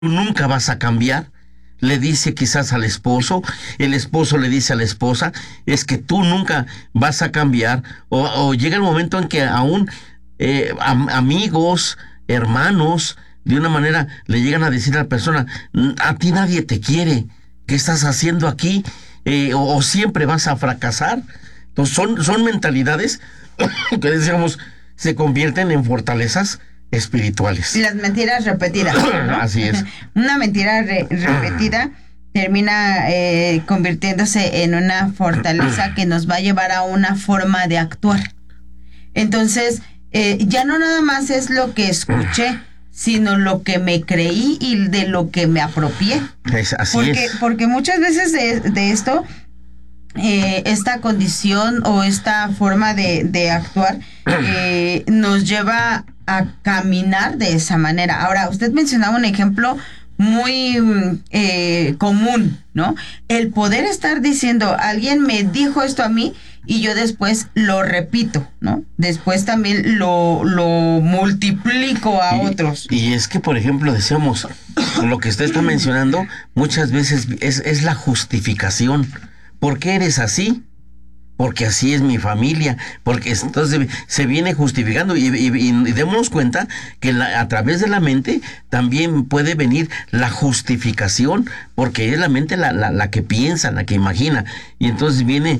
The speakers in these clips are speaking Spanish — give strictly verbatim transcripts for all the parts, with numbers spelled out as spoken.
tú nunca vas a cambiar. Le dice quizás al esposo, el esposo le dice a la esposa, es que tú nunca vas a cambiar, o, o llega el momento en que aún eh, am, amigos, hermanos, de una manera le llegan a decir a la persona, a ti nadie te quiere, ¿qué estás haciendo aquí? Eh, o, o siempre vas a fracasar. Entonces son, son mentalidades que decíamos se convierten en fortalezas espirituales. Las mentiras repetidas, ¿no? Así es. Una mentira re- repetida termina eh, convirtiéndose en una fortaleza que nos va a llevar a una forma de actuar. Entonces, eh, ya no nada más es lo que escuché, sino lo que me creí y de lo que me apropié. Es, así porque, es. Porque muchas veces de, de esto, eh, esta condición o esta forma de, de actuar eh, nos lleva a caminar de esa manera. Ahora, usted mencionaba un ejemplo muy eh, común, ¿no? El poder estar diciendo, alguien me dijo esto a mí y yo después lo repito, ¿no? Después también lo, lo multiplico a y, otros. Y es que, por ejemplo, decíamos, lo que usted está mencionando, muchas veces es, es la justificación. ¿Por qué eres así? Porque así es mi familia, porque entonces se viene justificando y, y, y démonos cuenta que la, a través de la mente también puede venir la justificación, porque es la mente la, la, la que piensa, la que imagina, y entonces viene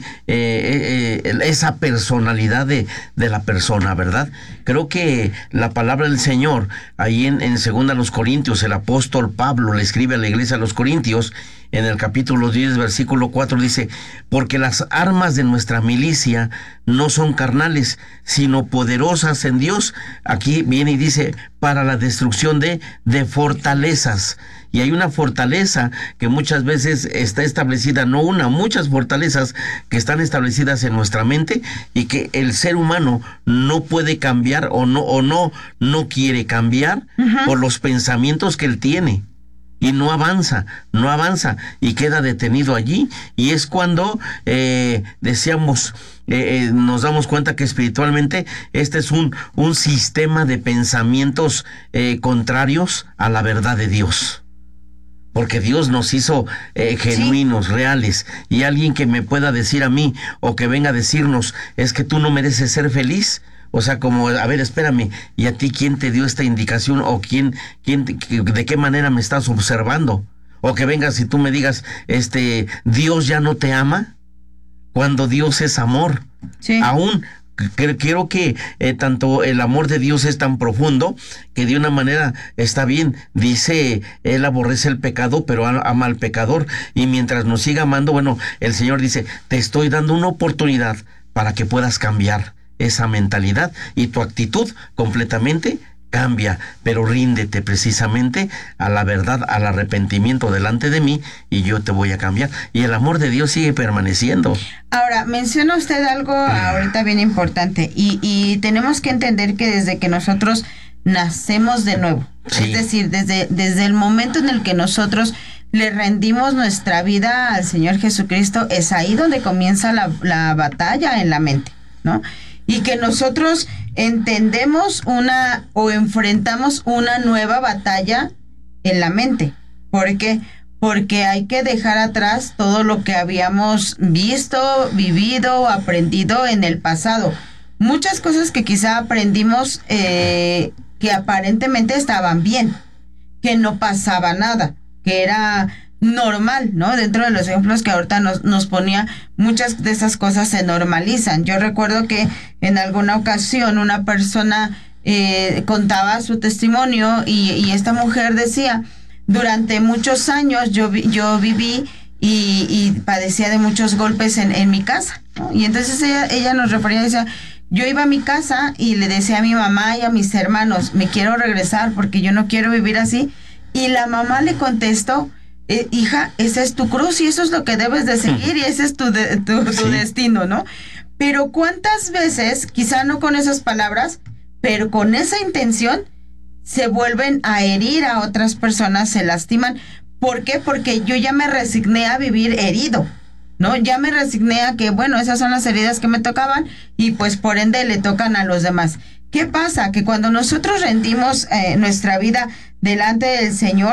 eh, eh, esa personalidad de, de la persona, ¿verdad? Creo que la palabra del Señor, ahí en, en segunda a los Corintios, el apóstol Pablo le escribe a la iglesia de los Corintios, en el capítulo diez, versículo cuatro, dice, porque las armas de nuestra milicia no son carnales, sino poderosas en Dios. Aquí viene y dice, para la destrucción de, de fortalezas. Y hay una fortaleza que muchas veces está establecida, no una, muchas fortalezas que están establecidas en nuestra mente y que el ser humano no puede cambiar o no, o no, no quiere cambiar uh-huh. por los pensamientos que él tiene. Y no avanza, no avanza y queda detenido allí. Y es cuando eh, decíamos, eh, eh, nos damos cuenta que espiritualmente este es un, un sistema de pensamientos eh, contrarios a la verdad de Dios. Porque Dios nos hizo eh, genuinos, sí. reales. Y alguien que me pueda decir a mí o que venga a decirnos, es que tú no mereces ser feliz. O sea, como, a ver, espérame, ¿y a ti quién te dio esta indicación? ¿O quién, quién, de qué manera me estás observando? O que vengas y tú me digas, este, ¿Dios ya no te ama? Cuando Dios es amor. Sí. Aún, creo que eh, tanto el amor de Dios es tan profundo que de una manera está bien. Dice, Él aborrece el pecado, pero ama al pecador. Y mientras nos siga amando, bueno, el Señor dice, te estoy dando una oportunidad para que puedas cambiar esa mentalidad y tu actitud completamente cambia, pero ríndete precisamente a la verdad, al arrepentimiento delante de mí y yo te voy a cambiar. Y el amor de Dios sigue permaneciendo. Ahora, menciona usted algo ahorita bien importante y, y tenemos que entender que desde que nosotros nacemos de nuevo, sí. es decir, desde, desde el momento en el que nosotros le rendimos nuestra vida al Señor Jesucristo, es ahí donde comienza la, la batalla en la mente, ¿no? Y que nosotros entendemos una o enfrentamos una nueva batalla en la mente. ¿Por qué? Porque hay que dejar atrás todo lo que habíamos visto, vivido, aprendido en el pasado. Muchas cosas que quizá aprendimos eh, que aparentemente estaban bien, que no pasaba nada, que era normal, ¿no? Dentro de los ejemplos que ahorita nos, nos ponía, muchas de esas cosas se normalizan. Yo recuerdo que en alguna ocasión una persona eh, contaba su testimonio y, y esta mujer decía, durante muchos años yo, vi, yo viví y, y padecía de muchos golpes en, en mi casa, ¿no? Y entonces ella, ella nos refería y decía, yo iba a mi casa y le decía a mi mamá y a mis hermanos, me quiero regresar porque yo no quiero vivir así. Y la mamá le contestó, Eh, hija, esa es tu cruz y eso es lo que debes de seguir y ese es tu, de, tu, tu sí. destino, ¿no? Pero cuántas veces, quizá no con esas palabras, pero con esa intención, se vuelven a herir a otras personas, se lastiman. ¿Por qué? Porque yo ya me resigné a vivir herido, ¿no? Ya me resigné a que, bueno, esas son las heridas que me tocaban y pues por ende le tocan a los demás. ¿Qué pasa? Que cuando nosotros rendimos eh, nuestra vida delante del Señor,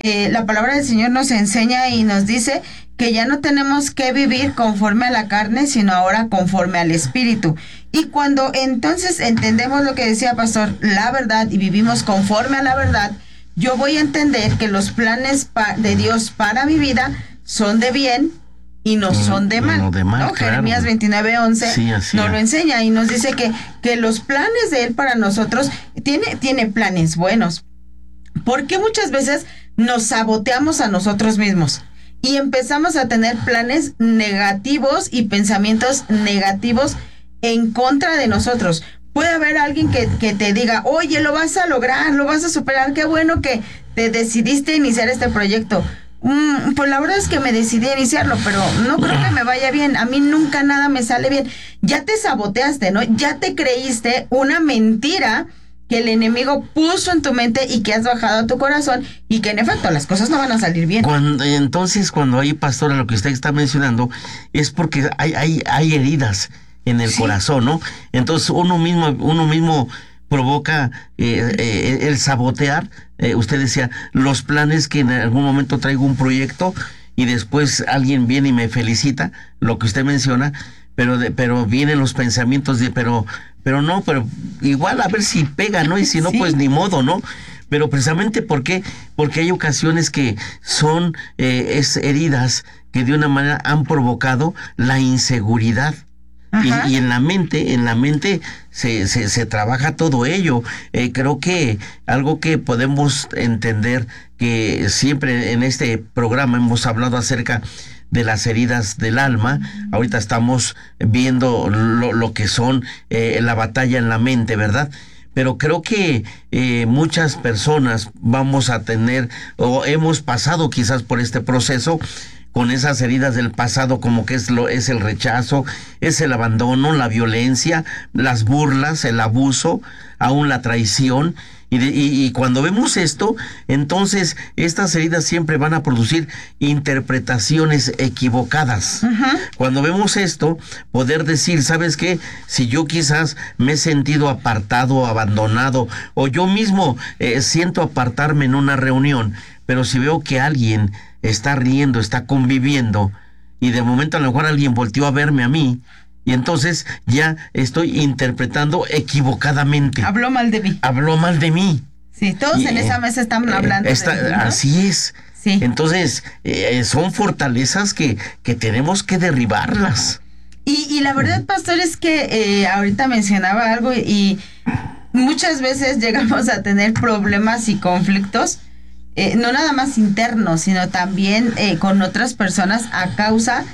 eh, la palabra del Señor nos enseña y nos dice que ya no tenemos que vivir conforme a la carne, sino ahora conforme al Espíritu. Y cuando entonces entendemos lo que decía Pastor, la verdad, y vivimos conforme a la verdad, yo voy a entender que los planes pa- de Dios para mi vida son de bien y no son de mal. No de mal, ¿no? claro. Jeremías veintinueve once Sí, así nos es. lo enseña y nos dice que, que los planes de Él para nosotros tiene, tiene planes buenos. Porque muchas veces nos saboteamos a nosotros mismos y empezamos a tener planes negativos y pensamientos negativos en contra de nosotros. Puede haber alguien que, que te diga, oye, lo vas a lograr, lo vas a superar, qué bueno que te decidiste a iniciar este proyecto. Mm, pues la verdad es que me decidí a iniciarlo, pero no creo que me vaya bien. A mí nunca nada me sale bien. Ya te saboteaste, ¿no? Ya te creíste una mentira que el enemigo puso en tu mente y que has bajado a tu corazón y que en efecto las cosas no van a salir bien. Cuando, entonces, cuando hay, pastora, lo que usted está mencionando, es porque hay, hay, hay heridas en el Sí. corazón, ¿no? Entonces uno mismo, uno mismo provoca eh, eh, el sabotear. Eh, usted decía, los planes que en algún momento traigo un proyecto y después alguien viene y me felicita, lo que usted menciona, pero de, pero vienen los pensamientos de, pero, pero no, pero igual a ver si pega, ¿no? Y si no, Sí. pues ni modo, ¿no? Pero precisamente ¿por qué? Porque hay ocasiones que son eh, es heridas que de una manera han provocado la inseguridad. Ajá. Y, y en la mente, en la mente se, se, se trabaja todo ello. Eh, creo que algo que podemos entender, que siempre en este programa hemos hablado acerca de las heridas del alma. Ahorita estamos viendo lo, lo que son eh, la batalla en la mente, ¿verdad? Pero creo que eh, muchas personas vamos a tener, o hemos pasado quizás por este proceso, con esas heridas del pasado, como que es lo es el rechazo, es el abandono, la violencia, las burlas, el abuso, aún la traición. Y, de, y, y cuando vemos esto, entonces estas heridas siempre van a producir interpretaciones equivocadas. Ajá. Cuando vemos esto, poder decir, ¿sabes qué? Si yo quizás me he sentido apartado, abandonado, o yo mismo eh, siento apartarme en una reunión, pero si veo que alguien está riendo, está conviviendo, y de momento a lo mejor alguien volteó a verme a mí, y entonces ya estoy interpretando equivocadamente. Habló mal de mí. Habló mal de mí. Sí, todos Y, en esa mesa están eh, hablando está, de mí, ¿no? Así es. Sí. Entonces, eh, son fortalezas que, que tenemos que derribarlas. Y, y la verdad, pastor, es que eh, ahorita mencionaba algo y muchas veces llegamos a tener problemas y conflictos, eh, no nada más internos, sino también eh, con otras personas a causa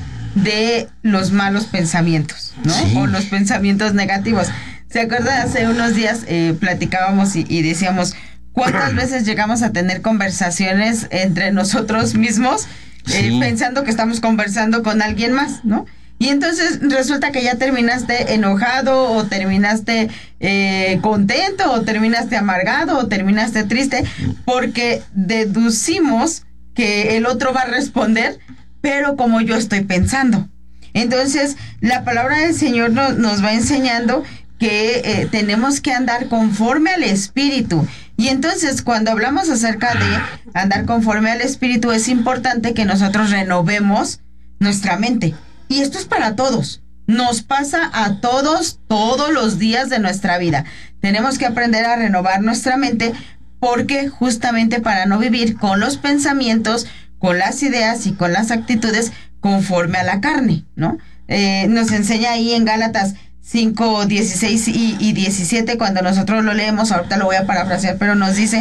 de los malos pensamientos, ¿no? Sí. O los pensamientos negativos. ¿Se acuerdan? Hace unos días eh, platicábamos y, y decíamos, ¿cuántas veces llegamos a tener conversaciones entre nosotros mismos eh, Sí. pensando que estamos conversando con alguien más, ¿no? Y entonces resulta que ya terminaste enojado o terminaste eh, contento o terminaste amargado o terminaste triste porque deducimos que el otro va a responder, pero como yo estoy pensando. Entonces la palabra del Señor no, nos va enseñando que eh, tenemos que andar conforme al Espíritu. Y entonces cuando hablamos acerca de andar conforme al Espíritu, es importante que nosotros renovemos nuestra mente. Y esto es para todos. Nos pasa a todos, todos los días de nuestra vida. Tenemos que aprender a renovar nuestra mente porque justamente para no vivir con los pensamientos, con las ideas y con las actitudes conforme a la carne, ¿no? Eh, nos enseña ahí en Gálatas cinco, dieciséis y, y diecisiete, cuando nosotros lo leemos, ahorita lo voy a parafrasear, pero nos dice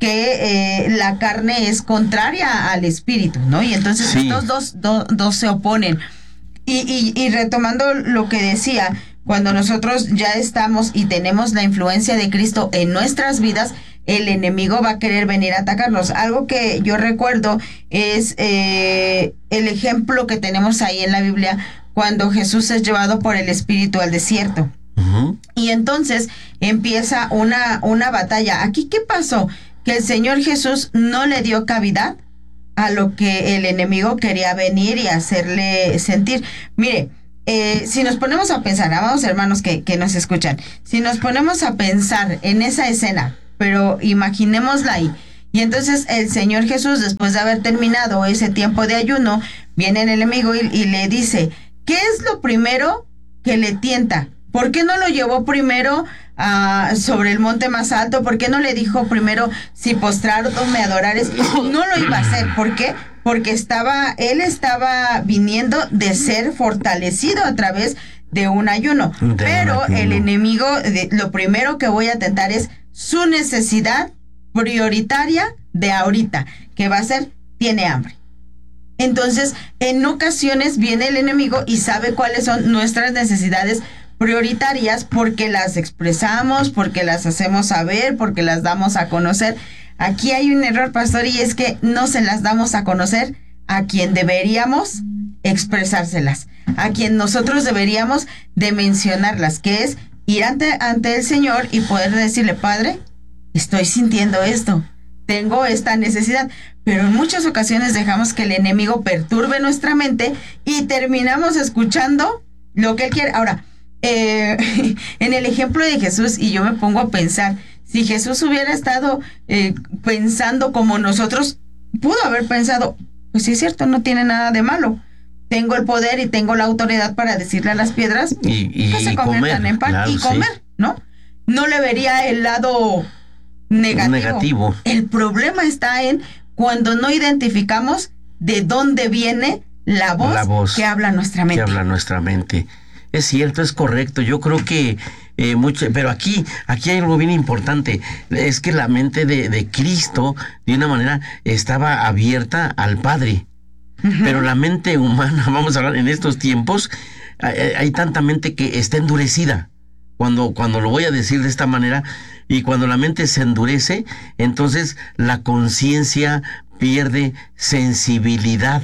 que eh, la carne es contraria al espíritu, ¿no? Y entonces Sí. estos dos, do, dos se oponen. Y, y, y retomando lo que decía, cuando nosotros ya estamos y tenemos la influencia de Cristo en nuestras vidas, el enemigo va a querer venir a atacarnos. Algo que yo recuerdo es eh, el ejemplo que tenemos ahí en la Biblia cuando Jesús es llevado por el Espíritu al desierto. Uh-huh. Y entonces empieza una, una batalla. ¿Aquí qué pasó? Que el Señor Jesús no le dio cavidad a lo que el enemigo quería venir y hacerle sentir. Mire, eh, si nos ponemos a pensar, amados hermanos que, que nos escuchan, si nos ponemos a pensar en esa escena, pero imaginémosla ahí, Y entonces el Señor Jesús, después de haber terminado ese tiempo de ayuno, viene el enemigo y, y le dice, ¿qué es lo primero que le tienta? ¿Por qué no lo llevó primero uh, sobre el monte más alto? ¿Por qué no le dijo primero, si postrado me adorares? No lo iba a hacer. ¿Por qué? Porque estaba, él estaba viniendo de ser fortalecido a través de un ayuno. De Pero un ayuno. El enemigo, de, lo primero que voy a tentar es su necesidad prioritaria de ahorita, que va a ser, tiene hambre. Entonces, en ocasiones viene el enemigo y sabe cuáles son nuestras necesidades prioritarias porque las expresamos, porque las hacemos saber, porque las damos a conocer. Aquí hay un error, pastor, y es que no se las damos a conocer a quien deberíamos expresárselas, a quien nosotros deberíamos de mencionarlas, que es ir ante, ante el Señor y poder decirle, Padre, estoy sintiendo esto, tengo esta necesidad. Pero en muchas ocasiones dejamos que el enemigo perturbe nuestra mente y terminamos escuchando lo que él quiere. Ahora, eh, en el ejemplo de Jesús, y yo me pongo a pensar, si Jesús hubiera estado eh, pensando como nosotros, pudo haber pensado, pues sí es cierto, no tiene nada de malo. Tengo el poder y tengo la autoridad para decirle a las piedras y, y, que se y conviertan comer, en pan claro, y comer, sí. ¿No? No le vería el lado negativo. negativo. El problema está en cuando no identificamos de dónde viene la voz, la voz que habla nuestra mente. Que habla nuestra mente. Es cierto, es correcto. Yo creo que eh, mucho, pero aquí, aquí hay algo bien importante. Es que la mente de, de Cristo, de una manera, estaba abierta al Padre. Uh-huh. Pero la mente humana, vamos a hablar en estos tiempos, hay, hay tanta mente que está endurecida. Cuando, cuando lo voy a decir de esta manera, y cuando la mente se endurece, entonces la conciencia pierde sensibilidad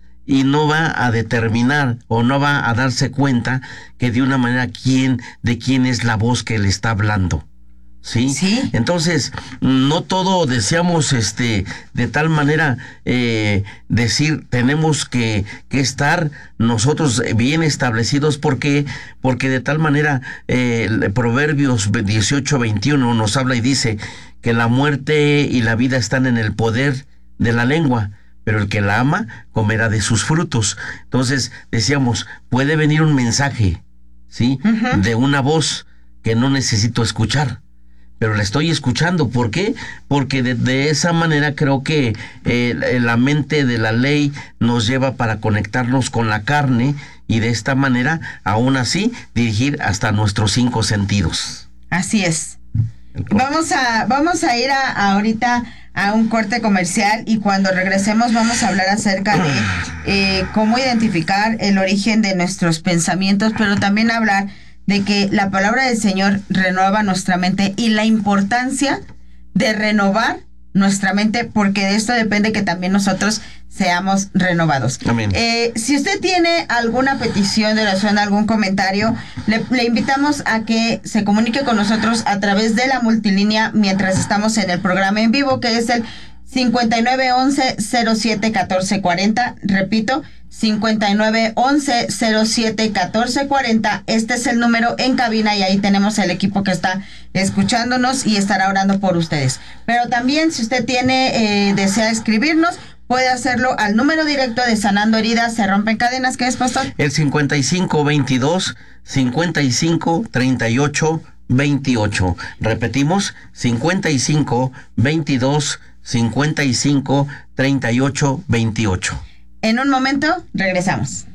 y no va a determinar o no va a darse cuenta que de una manera quién, de quién es la voz que le está hablando. ¿Sí? Sí. Entonces, no todo deseamos este de tal manera eh, decir, tenemos que, que estar nosotros bien establecidos, porque porque de tal manera eh, Proverbios dieciocho veintiuno nos habla y dice que la muerte y la vida están en el poder de la lengua, pero el que la ama comerá de sus frutos. Entonces, decíamos, puede venir un mensaje, ¿sí? Uh-huh. De una voz que no necesito escuchar, pero la estoy escuchando. ¿Por qué? Porque de, de esa manera creo que eh, la mente de la ley nos lleva para conectarnos con la carne y de esta manera, aún así, dirigir hasta nuestros cinco sentidos. Así es. Vamos a, vamos a ir a, a ahorita a un corte comercial y cuando regresemos vamos a hablar acerca de eh, cómo identificar el origen de nuestros pensamientos, pero también hablar de que la palabra del Señor renueva nuestra mente y la importancia de renovar nuestra mente, porque de esto depende que también nosotros seamos renovados. Amén. Eh, si usted tiene alguna petición de oración, algún comentario, le, le invitamos a que se comunique con nosotros a través de la multilínea mientras estamos en el programa en vivo, que es el cincuenta y nueve once cero siete catorce cuarenta. Repito, cincuenta y nueve once cero siete catorce cuarenta. Este es el número en cabina y ahí tenemos el equipo que está escuchándonos y estará orando por ustedes. Pero también, si usted tiene, eh, desea escribirnos, puede hacerlo al número directo de Sanando Heridas, Se Rompen Cadenas, ¿qué es, pastor? El cincuenta y cinco veintidós, cincuenta y cinco treinta y ocho veintiocho. Repetimos, cincuenta y cinco veintidós, cincuenta y cinco treinta y ocho veintiocho. En un momento, regresamos.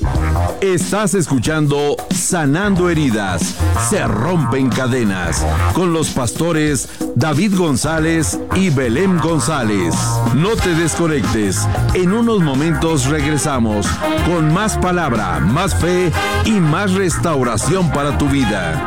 Estás escuchando Sanando Heridas, Se Rompen Cadenas, con los pastores David González y Belén González. No te desconectes, en unos momentos regresamos con más palabra, más fe y más restauración para tu vida.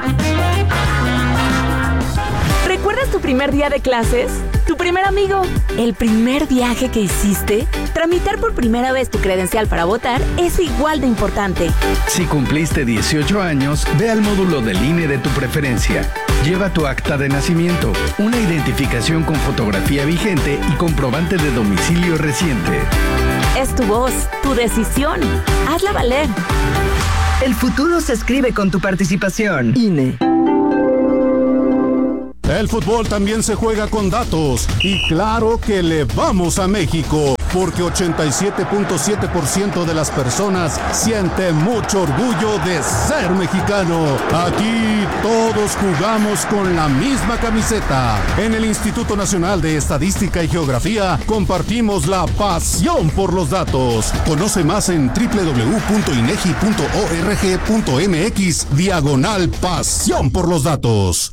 ¿Recuerdas tu primer día de clases? ¿Tu primer amigo? ¿El primer viaje que hiciste? Tramitar por primera vez tu credencial para votar es igual de importante. Si cumpliste dieciocho años, ve al módulo del I N E de tu preferencia. Lleva tu acta de nacimiento, una identificación con fotografía vigente y comprobante de domicilio reciente. Es tu voz, tu decisión. Hazla valer. El futuro se escribe con tu participación. I N E. El fútbol también se juega con datos y claro que le vamos a México, porque ochenta y siete punto siete por ciento de las personas siente mucho orgullo de ser mexicano. Aquí todos jugamos con la misma camiseta. En el Instituto Nacional de Estadística y Geografía compartimos la pasión por los datos. Conoce más en doble u doble u doble u punto inegi punto org punto mx diagonal pasión por los datos.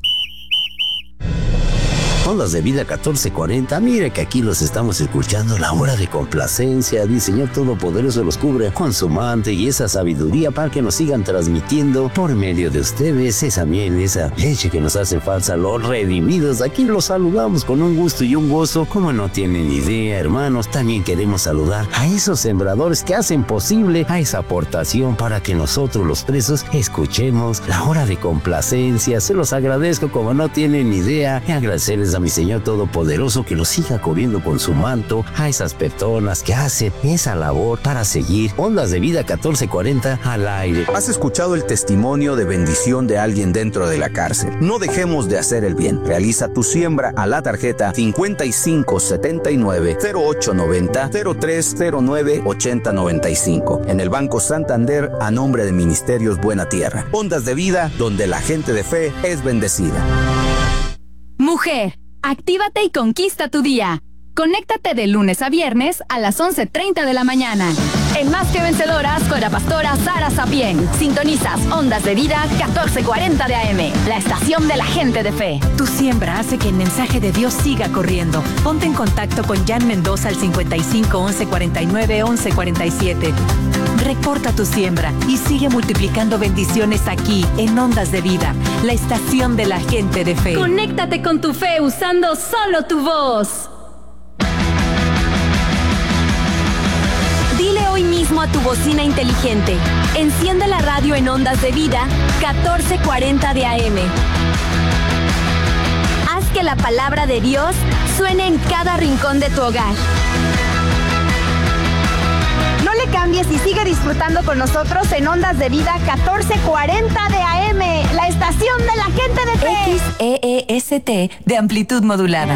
Ondas de Vida catorce cuarenta, mire que aquí los estamos escuchando, la hora de complacencia, el Señor Todopoderoso los cubre con su manto y esa sabiduría para que nos sigan transmitiendo por medio de ustedes esa miel, esa leche que nos hace falta, los redimidos. Aquí los saludamos con un gusto y un gozo, como no tienen idea, hermanos. También queremos saludar a esos sembradores que hacen posible a esa aportación para que nosotros los presos escuchemos la hora de complacencia. Se los agradezco como no tienen idea y agradecerles a mi Señor Todopoderoso que los siga cubriendo con su manto a esas personas que hacen esa labor para seguir Ondas de Vida catorce cuarenta al aire. Has escuchado el testimonio de bendición de alguien dentro de la cárcel. No dejemos de hacer el bien. Realiza tu siembra a la tarjeta cincuenta y cinco setenta y nueve cero ocho noventa cero tres cero nueve ochenta noventa y cinco en el Banco Santander a nombre de Ministerios Buena Tierra. Ondas de Vida, donde la gente de fe es bendecida. Mujer, actívate y conquista tu día. Conéctate de lunes a viernes a las once treinta de la mañana. En Más que Vencedoras con la pastora Sara Sapien. Sintonizas Ondas de Vida catorce cuarenta de A M, la estación de la gente de fe. Tu siembra hace que el mensaje de Dios siga corriendo. Ponte en contacto con Jan Mendoza al cincuenta y cinco once cuarenta y nueve once cuarenta y siete. Reporta tu siembra y sigue multiplicando bendiciones aquí en Ondas de Vida, la estación de la gente de fe. Conéctate con tu fe usando solo tu voz. Dile hoy mismo a tu bocina inteligente: enciende la radio en Ondas de Vida catorce cuarenta de A M. Haz que la palabra de Dios suene en cada rincón de tu hogar. No le cambies y sigue disfrutando con nosotros en Ondas de Vida catorce cuarenta de A M, la estación de la gente de fe. X E E S T de amplitud modulada.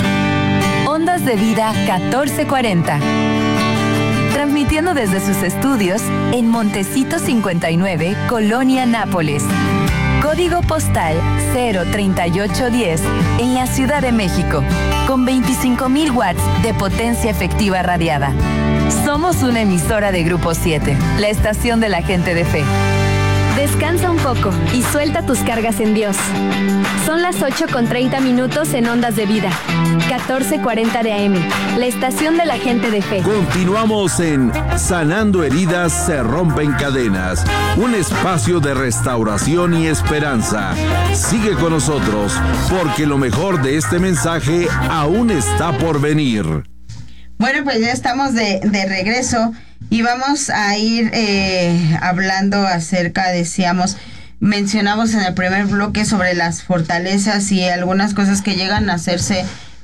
Ondas de Vida catorce cuarenta. Transmitiendo desde sus estudios en Montecito cincuenta y nueve, Colonia Nápoles. Código postal cero treinta y ocho diez en la Ciudad de México, con veinticinco mil watts de potencia efectiva radiada. Somos una emisora de Grupo siete, la estación de la gente de fe. Descansa un poco y suelta tus cargas en Dios. Son las ocho con treinta minutos en Ondas de Vida catorce cuarenta de A M, la estación de la gente de fe. Continuamos en Sanando Heridas se rompen cadenas, un espacio de restauración y esperanza. Sigue con nosotros, porque lo mejor de este mensaje aún está por venir. Bueno, pues ya estamos de, de regreso y vamos a ir eh, hablando acerca, decíamos, mencionamos en el primer bloque sobre las fortalezas y algunas cosas que llegan a hacerse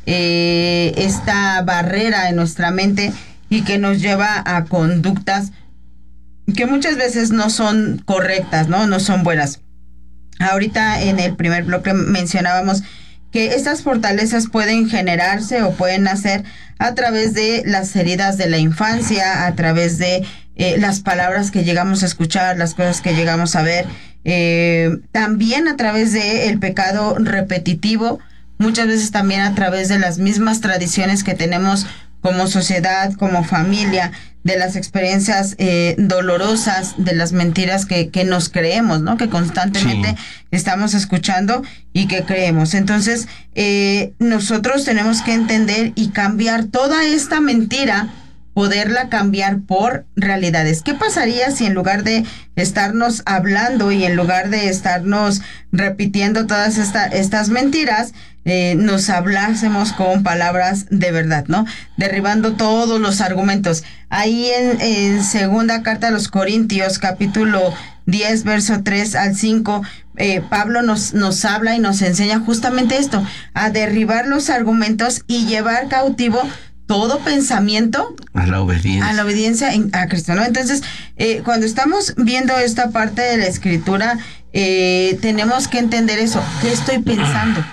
eh, esta barrera en nuestra mente y que nos lleva a conductas que muchas veces no son correctas, ¿no? No son buenas. Ahorita en el primer bloque mencionábamos que estas fortalezas pueden generarse o pueden nacer a través de las heridas de la infancia, a través de eh, las palabras que llegamos a escuchar, las cosas que llegamos a ver, eh, también a través de el pecado repetitivo, muchas veces también a través de las mismas tradiciones que tenemos como sociedad, como familia, de las experiencias eh, dolorosas, de las mentiras que, que nos creemos, ¿no? Que constantemente sí. estamos escuchando y que creemos. Entonces, eh, nosotros tenemos que entender y cambiar toda esta mentira, poderla cambiar por realidades. ¿Qué pasaría si en lugar de estarnos hablando y en lugar de estarnos repitiendo todas esta, estas mentiras, eh, nos hablásemos con palabras de verdad, ¿no? Derribando todos los argumentos. Ahí en, en segunda carta a los Corintios, capítulo diez, verso tres al cinco, eh, Pablo nos, nos habla y nos enseña justamente esto, a derribar los argumentos y llevar cautivo todo pensamiento a la obediencia, a la obediencia en, a Cristo, ¿no? Entonces, eh, cuando estamos viendo esta parte de la Escritura, eh, tenemos que entender eso. ¿Qué estoy pensando?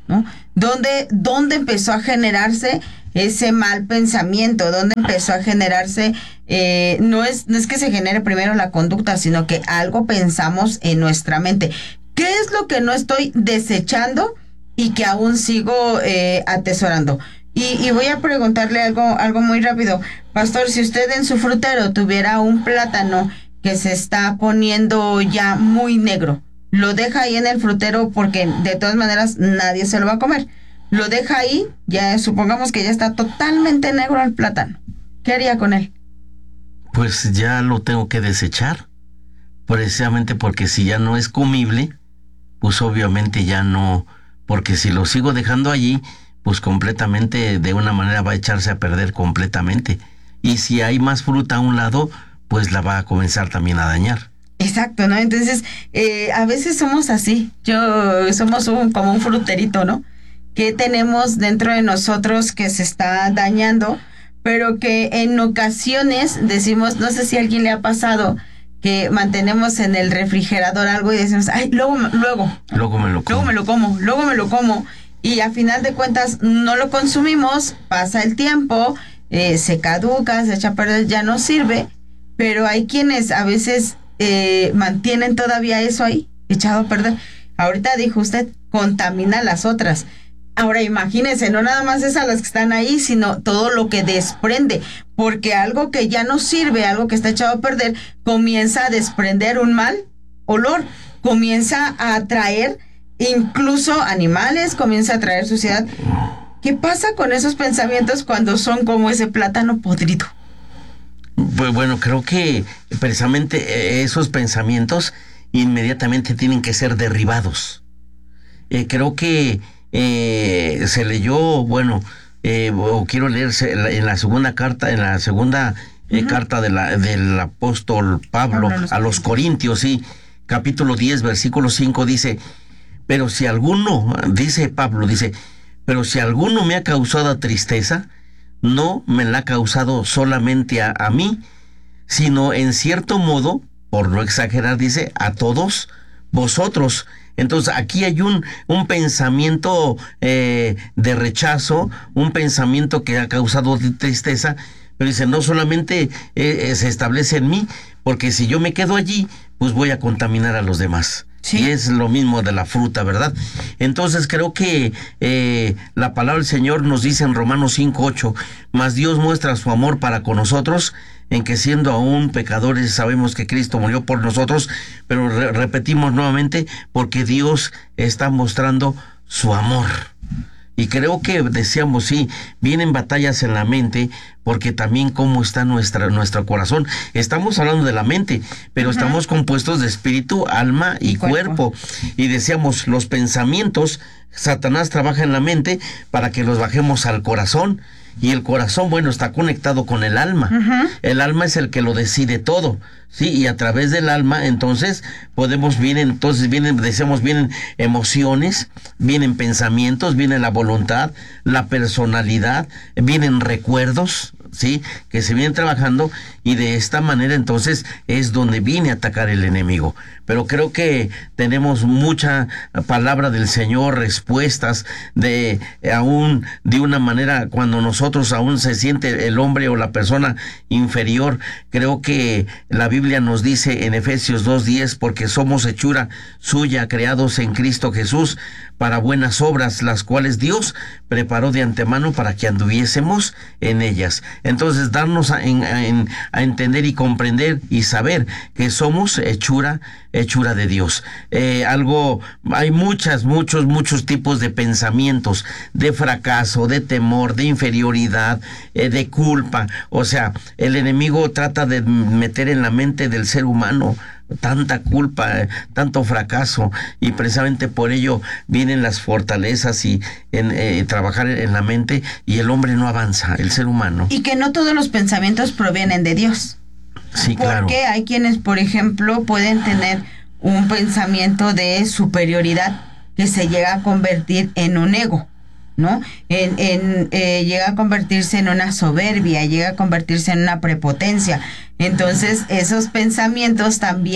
¿no? ¿Dónde, dónde empezó a generarse ese mal pensamiento? ¿Dónde empezó a generarse? Eh, no es, no es que se genere primero la conducta, sino que algo pensamos en nuestra mente. ¿Qué es lo que no estoy desechando y que aún sigo eh, atesorando? Y, y voy a preguntarle algo, algo muy rápido. Pastor, si usted en su frutero tuviera un plátano que se está poniendo ya muy negro, lo deja ahí en el frutero porque de todas maneras nadie se lo va a comer. Lo deja ahí, ya supongamos que ya está totalmente negro el plátano. ¿Qué haría con él? Pues ya lo tengo que desechar, precisamente porque si ya no es comible, pues obviamente ya no, porque si lo sigo dejando allí, pues completamente de una manera va a echarse a perder completamente. Y si hay más fruta a un lado, pues la va a comenzar también a dañar. Exacto, ¿no? Entonces, eh, a veces somos así. Yo, somos un, como un fruterito, ¿no? Que tenemos dentro de nosotros que se está dañando, pero que en ocasiones decimos, no sé si a alguien le ha pasado, que mantenemos en el refrigerador algo y decimos, ay, luego, luego. Luego me lo como. Luego me lo como, luego me lo como. Y a final de cuentas no lo consumimos, pasa el tiempo, eh, se caduca, se echa a perder, ya no sirve, pero hay quienes a veces eh, mantienen todavía eso ahí, echado a perder. Ahorita dijo usted, contamina las otras. Ahora imagínense, no nada más es a las que están ahí, sino todo lo que desprende, porque algo que ya no sirve, algo que está echado a perder, comienza a desprender un mal olor, comienza a atraer incluso animales, comienza a traer suciedad. ¿Qué pasa con esos pensamientos cuando son como ese plátano podrido? Pues bueno, creo que precisamente esos pensamientos inmediatamente tienen que ser derribados. Eh, creo que eh, se leyó, bueno, eh, o quiero leerse en la segunda carta, en la segunda eh, uh-huh. carta de la, del apóstol Pablo a los, a los Corintios, sí, capítulo diez, versículo cinco, dice: pero si alguno, dice Pablo, dice, pero si alguno me ha causado tristeza, no me la ha causado solamente a, a mí, sino en cierto modo, por no exagerar, dice, a todos vosotros. Entonces aquí hay un, un pensamiento eh, de rechazo, un pensamiento que ha causado tristeza, pero dice, no solamente eh, se establece en mí, porque si yo me quedo allí, pues voy a contaminar a los demás. Sí. Y es lo mismo de la fruta, ¿verdad? Entonces creo que eh, la palabra del Señor nos dice en Romanos cinco ocho, mas Dios muestra su amor para con nosotros, en que siendo aún pecadores sabemos que Cristo murió por nosotros, pero re- repetimos nuevamente, porque Dios está mostrando su amor. Y creo que decíamos, sí, vienen batallas en la mente, porque también cómo está nuestra, nuestro corazón. Estamos hablando de la mente, pero uh-huh. estamos compuestos de espíritu, alma y, y cuerpo. cuerpo. Y decíamos, los pensamientos, Satanás trabaja en la mente para que los bajemos al corazón. Y el corazón, bueno, está conectado con el alma. Uh-huh. El alma es el que lo decide todo, ¿sí? Y a través del alma, entonces, podemos, vienen, entonces, vienen, decíamos, vienen emociones, vienen pensamientos, viene la voluntad, la personalidad, vienen recuerdos, ¿sí? Que se vienen trabajando, y de esta manera, entonces, es donde viene a atacar el enemigo. Pero creo que tenemos mucha palabra del Señor, respuestas de aún de una manera, cuando nosotros aún se siente el hombre o la persona inferior. Creo que la Biblia nos dice en Efesios dos diez, porque somos hechura suya, creados en Cristo Jesús para buenas obras, las cuales Dios preparó de antemano para que anduviésemos en ellas. Entonces, darnos a, en, en, a entender y comprender y saber que somos hechura hechura de Dios. Eh, algo, hay muchas, muchos, muchos tipos de pensamientos, de fracaso, de temor, de inferioridad, eh, de culpa. O sea, el enemigo trata de meter en la mente del ser humano tanta culpa, eh, tanto fracaso, y precisamente por ello vienen las fortalezas y en, eh, trabajar en la mente, y el hombre no avanza, el ser humano. Y que no todos los pensamientos provienen de Dios. Sí, claro. Porque hay quienes, por ejemplo, pueden tener un pensamiento de superioridad que se llega a convertir en un ego, ¿no? En, en eh, llega a convertirse en una soberbia, llega a convertirse en una prepotencia. Entonces, esos pensamientos también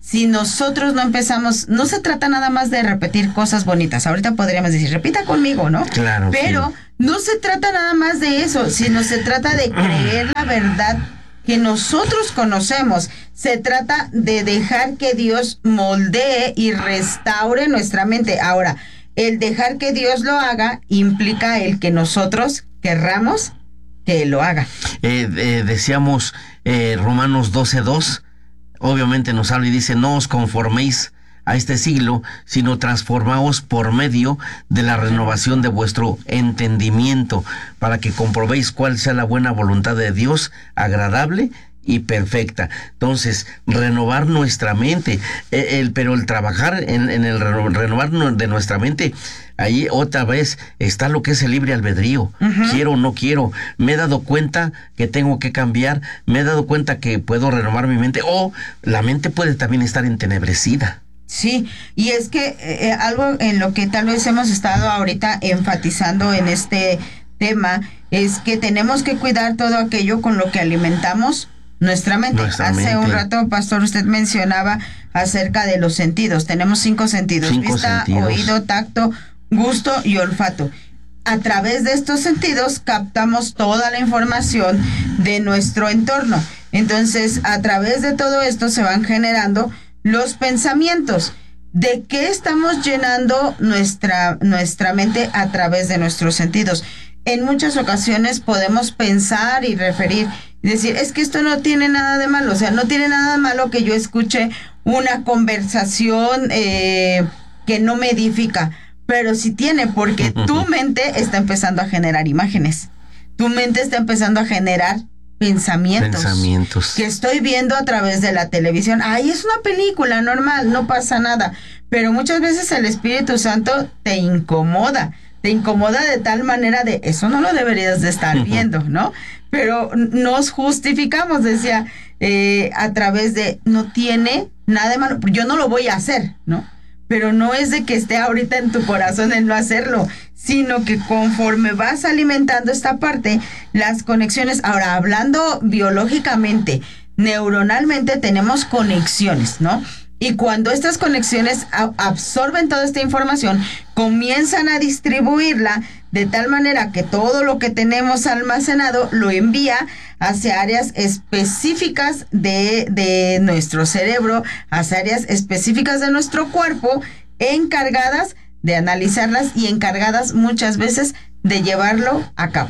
si nosotros no empezamos, no se trata nada más de repetir cosas bonitas. Ahorita podríamos decir, repita conmigo, ¿no? Claro. Pero sí. no se trata nada más de eso, sino se trata de creer la verdad que nosotros conocemos. Se trata de dejar que Dios moldee y restaure nuestra mente. Ahora, el dejar que Dios lo haga implica el que nosotros querramos que Él lo haga. Eh, eh, decíamos eh, Romanos doce dos, obviamente nos habla y dice, no os conforméis a este siglo, sino transformaos por medio de la renovación de vuestro entendimiento, para que comprobéis cuál sea la buena voluntad de Dios, agradable y perfecta. Entonces, renovar nuestra mente, eh, el, pero el trabajar en, en el reno, renovar de nuestra mente, ahí otra vez está lo que es el libre albedrío. Uh-huh. Quiero o no quiero. Me he dado cuenta que tengo que cambiar, me he dado cuenta que puedo renovar mi mente, o la mente puede también estar entenebrecida. Sí, y es que eh, algo en lo que tal vez hemos estado ahorita enfatizando en este tema es que tenemos que cuidar todo aquello con lo que alimentamos nuestra mente. Nuestra Hace mente. un rato, pastor, usted mencionaba acerca de los sentidos. Tenemos cinco sentidos: Cinco vista, sentidos. oído, tacto, gusto y olfato. A través de estos sentidos captamos toda la información de nuestro entorno. Entonces, a través de todo esto se van generando los pensamientos. ¿De qué estamos llenando nuestra, nuestra mente a través de nuestros sentidos? En muchas ocasiones podemos pensar y referir y decir, es que esto no tiene nada de malo. O sea, no tiene nada de malo que yo escuche una conversación eh, que no me edifica. Pero sí tiene, porque tu mente está empezando a generar imágenes. Tu mente está empezando a generar pensamientos. Pensamientos. Que estoy viendo a través de la televisión. Ay, es una película normal, no pasa nada. Pero muchas veces el Espíritu Santo te incomoda. Te incomoda de tal manera de, eso no lo deberías de estar viendo, ¿no? Pero nos justificamos, decía, eh, a través de, no tiene nada de malo, yo no lo voy a hacer, ¿no? Pero no es de que esté ahorita en tu corazón el no hacerlo, sino que conforme vas alimentando esta parte, las conexiones, ahora hablando biológicamente, neuronalmente tenemos conexiones, ¿no? Y cuando estas conexiones a- absorben toda esta información, comienzan a distribuirla de tal manera que todo lo que tenemos almacenado lo envía hacia áreas específicas de, de nuestro cerebro, hacia áreas específicas de nuestro cuerpo, encargadas de analizarlas y encargadas muchas veces de llevarlo a cabo.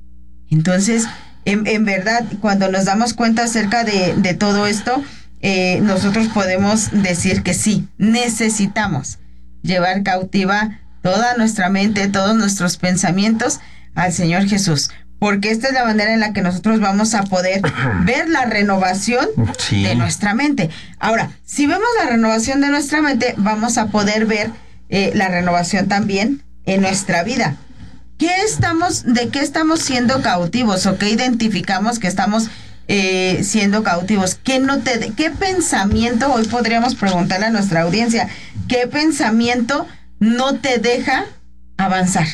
Entonces, en, en verdad, cuando nos damos cuenta acerca de, de todo esto, eh, nosotros podemos decir que sí, necesitamos llevar cautiva toda nuestra mente, todos nuestros pensamientos al Señor Jesús, porque esta es la manera en la que nosotros vamos a poder ver la renovación Sí. de nuestra mente. Ahora, si vemos la renovación de nuestra mente, vamos a poder ver eh, la renovación también en nuestra vida. ¿Qué estamos, de qué estamos siendo cautivos o qué identificamos que estamos eh, siendo cautivos? ¿Qué no te, qué pensamiento, hoy podríamos preguntarle a nuestra audiencia, qué pensamiento no te deja avanzar?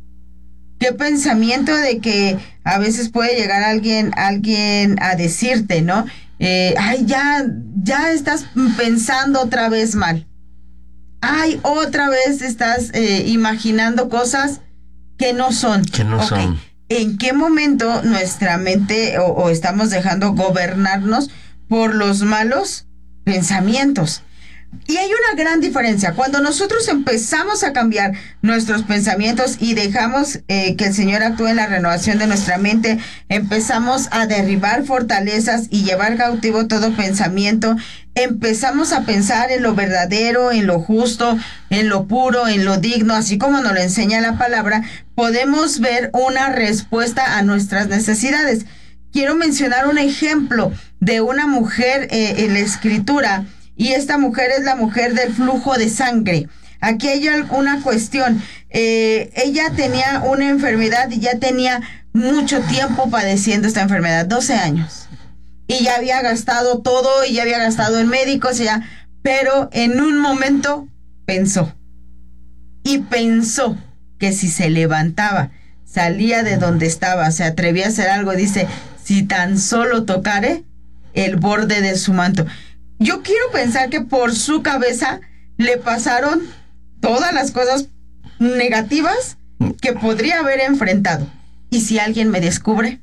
¿Qué pensamiento de que a veces puede llegar alguien, alguien a decirte, ¿no? Eh, ay, ya, ya estás pensando otra vez mal. Ay, otra vez estás eh, imaginando cosas que no son. Que no Okay. son. ¿En qué momento nuestra mente o, o estamos dejando gobernarnos por los malos pensamientos? Y hay una gran diferencia. Cuando nosotros empezamos a cambiar nuestros pensamientos y dejamos eh, que el Señor actúe en la renovación de nuestra mente, empezamos a derribar fortalezas y llevar cautivo todo pensamiento, empezamos a pensar en lo verdadero, en lo justo, en lo puro, en lo digno, así como nos lo enseña la palabra, podemos ver una respuesta a nuestras necesidades. Quiero mencionar un ejemplo de una mujer eh, en la Escritura. Y esta mujer es la mujer del flujo de sangre. Aquí hay una cuestión. Eh, ella tenía una enfermedad y ya tenía mucho tiempo padeciendo esta enfermedad, doce años. Y ya había gastado todo, y ya había gastado en médicos, y ya, pero en un momento pensó. Y pensó que si se levantaba, salía de donde estaba, se atrevía a hacer algo, dice, si tan solo tocare el borde de su manto. yo quiero pensar que por su cabeza le pasaron todas las cosas negativas que podría haber enfrentado. ¿Y si alguien me descubre?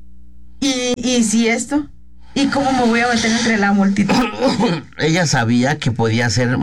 ¿Y, y si esto? ¿Y cómo me voy a meter entre la multitud? Ella sabía que podía ser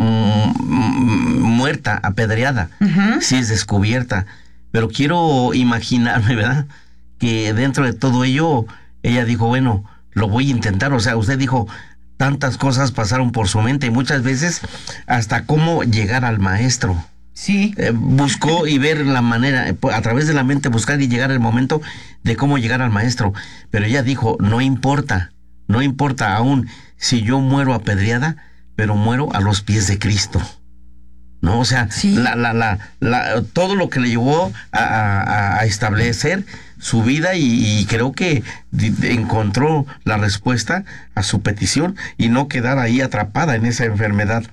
mm, muerta, apedreada, uh-huh. si es descubierta. Pero quiero imaginarme, ¿verdad?, que dentro de todo ello, ella dijo, bueno, lo voy a intentar. O sea, usted dijo, tantas cosas pasaron por su mente, y muchas veces hasta cómo llegar al maestro. Sí. Eh, buscó y ver la manera, a través de la mente buscar y llegar al momento de cómo llegar al maestro. Pero ella dijo, no importa, no importa aún si yo muero apedreada, pero muero a los pies de Cristo. ¿No? O sea, sí. la, la, la, la, todo lo que le llevó a, a, a establecer su vida y, y creo que encontró la respuesta a su petición y no quedar ahí atrapada en esa enfermedad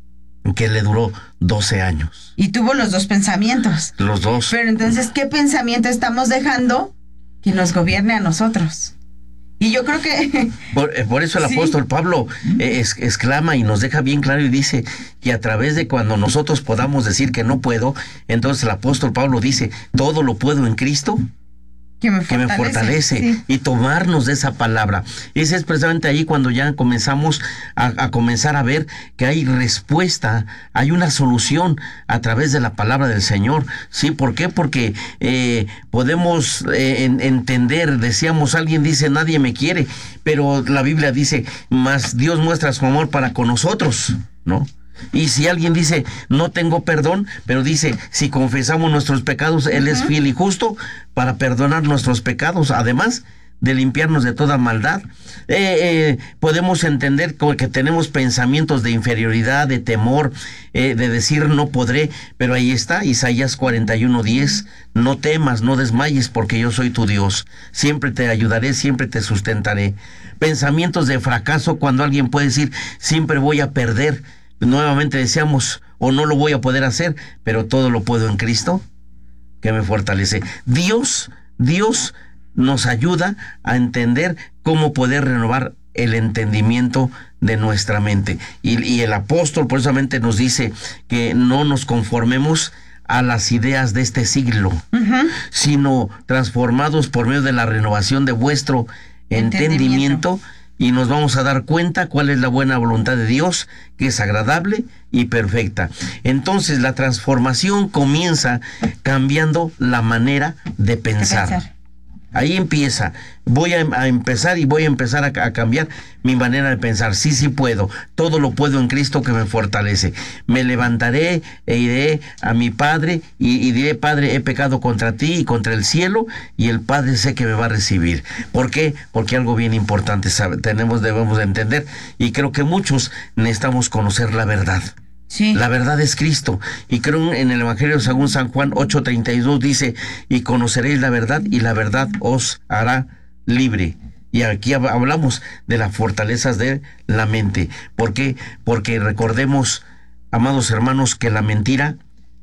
que le duró doce años. Y tuvo los dos pensamientos. Los dos. Pero entonces, ¿qué pensamiento estamos dejando que nos gobierne a nosotros? Y yo creo que... Por, por eso el sí. apóstol Pablo eh, es, exclama y nos deja bien claro y dice que a través de cuando nosotros podamos decir que no puedo, entonces el apóstol Pablo dice, todo lo puedo en Cristo que me fortalece, que me fortalece sí. y tomarnos de esa palabra. Ese es precisamente ahí cuando ya comenzamos a, a comenzar a ver que hay respuesta, hay una solución a través de la palabra del Señor. ¿Sí? ¿Por qué? Porque eh, podemos eh, en, entender, decíamos, alguien dice, nadie me quiere, pero la Biblia dice, mas Dios muestra su amor para con nosotros, ¿no? Y si alguien dice, no tengo perdón, pero dice, si confesamos nuestros pecados, Él uh-huh. es fiel y justo para perdonar nuestros pecados, además de limpiarnos de toda maldad. Eh, eh, podemos entender que tenemos pensamientos de inferioridad, de temor, eh, de decir no podré, pero ahí está, Isaías cuarenta y uno diez, no temas, no desmayes, porque yo soy tu Dios, siempre te ayudaré, siempre te sustentaré. Pensamientos de fracaso, cuando alguien puede decir, siempre voy a perder. Nuevamente decíamos, o no lo voy a poder hacer, pero todo lo puedo en Cristo, que me fortalece. Dios, Dios nos ayuda a entender cómo poder renovar el entendimiento de nuestra mente. Y, y el apóstol precisamente nos dice que no nos conformemos a las ideas de este siglo, uh-huh. sino transformados por medio de la renovación de vuestro entendimiento, entendimiento y nos vamos a dar cuenta cuál es la buena voluntad de Dios, que es agradable y perfecta. Entonces la transformación comienza cambiando la manera de pensar. De pensar. Ahí empieza. Voy a, a empezar y voy a empezar a, a cambiar mi manera de pensar. Sí, sí puedo. Todo lo puedo en Cristo que me fortalece. Me levantaré e iré a mi Padre y, y diré, Padre, he pecado contra ti y contra el cielo, y el Padre sé que me va a recibir. ¿Por qué? Porque algo bien importante sabe, tenemos, debemos de entender, y creo que muchos necesitamos conocer la verdad. Sí. La verdad es Cristo, y creo en el Evangelio según San Juan ocho treinta y dos dice, y conoceréis la verdad y la verdad os hará libre. Y aquí hablamos de las fortalezas de la mente. ¿Por qué? Porque recordemos, amados hermanos, que la mentira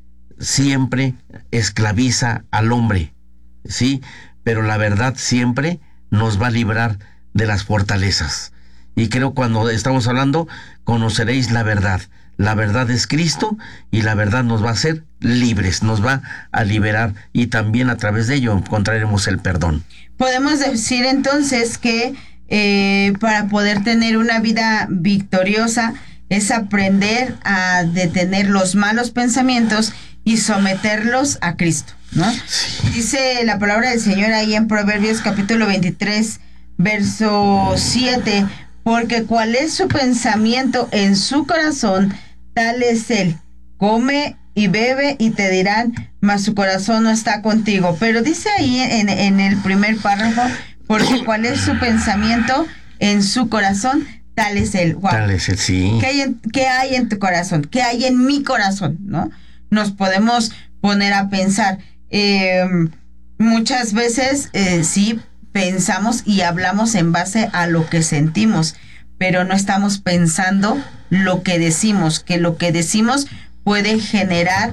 siempre esclaviza al hombre, ¿sí? Pero la verdad siempre nos va a librar de las fortalezas. Y creo cuando estamos hablando, conoceréis la verdad. La verdad es Cristo y la verdad nos va a hacer libres, nos va a liberar, y también a través de ello encontraremos el perdón. Podemos decir entonces que eh, para poder tener una vida victoriosa es aprender a detener los malos pensamientos y someterlos a Cristo, ¿no? Sí. Dice la palabra del Señor ahí en Proverbios capítulo veintitrés, verso siete, porque cuál es su pensamiento en su corazón, tal es él. Come y bebe y te dirán, mas su corazón no está contigo. Pero dice ahí en, en el primer párrafo, porque cuál es su pensamiento en su corazón, tal es él. Wow. Tal es él, sí. ¿Qué hay, en, ¿Qué hay en tu corazón? ¿Qué hay en mi corazón? ¿No? Nos podemos poner a pensar. Eh, muchas veces, eh, sí, pensamos y hablamos en base a lo que sentimos, pero no estamos pensando lo que decimos, que lo que decimos puede generar,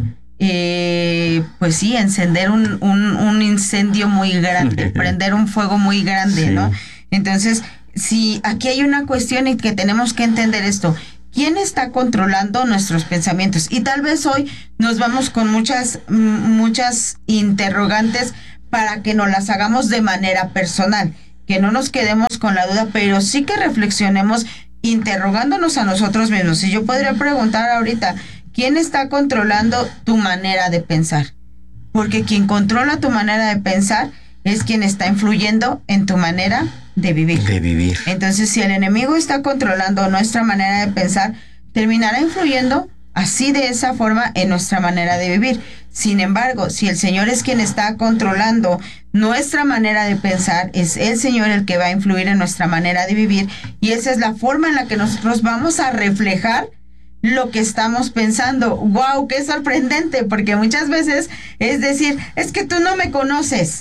eh, pues sí, encender un, un, un incendio muy grande, prender un fuego muy grande, sí. ¿no? Entonces, si aquí hay una cuestión y que tenemos que entender esto. ¿Quién está controlando nuestros pensamientos? Y tal vez hoy nos vamos con muchas, muchas interrogantes para que nos las hagamos de manera personal, que no nos quedemos con la duda, pero sí que reflexionemos interrogándonos a nosotros mismos. Y yo podría preguntar ahorita, ¿quién está controlando tu manera de pensar? Porque quien controla tu manera de pensar es quien está influyendo en tu manera de vivir. De vivir. Entonces, si el enemigo está controlando nuestra manera de pensar, terminará influyendo así de esa forma en nuestra manera de vivir. Sin embargo, si el Señor es quien está controlando nuestra manera de pensar, es el Señor el que va a influir en nuestra manera de vivir, y esa es la forma en la que nosotros vamos a reflejar lo que estamos pensando. ¡Wow! ¡Qué sorprendente! Porque muchas veces es decir, es que tú no me conoces,